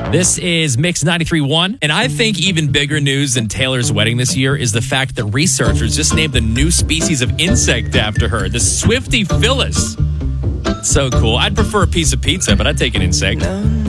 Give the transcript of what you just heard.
This is Mix 93.1, and I think even bigger news than Taylor's wedding this year is the fact that researchers just named a new species of insect after her, the Swiftie Phyllis. So cool. I'd prefer a piece of pizza, but I'd take an insect.